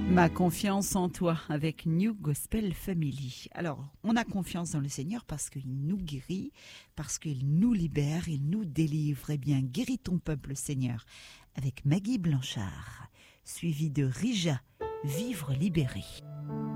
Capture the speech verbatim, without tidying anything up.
Ma confiance en toi avec New Gospel Family. Alors, on a confiance dans le Seigneur parce qu'il nous guérit, parce qu'il nous libère, il nous délivre. Eh bien, guéris ton peuple, Seigneur, avec Maggie Blanchard, suivi de Rija, Vivre libéré.